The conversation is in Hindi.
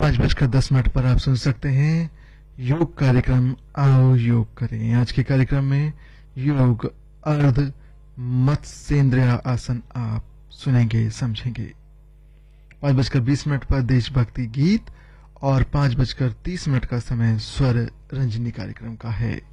5:10 पर आप सुन सकते हैं योग कार्यक्रम आओ योग करें। आज के कार्यक्रम में योग अर्ध मत्स्येंद्रिय आसन आप सुनेंगे समझेंगे। 5:20 पर देशभक्ति गीत और 5:30 का समय स्वर रंजनी कार्यक्रम का है।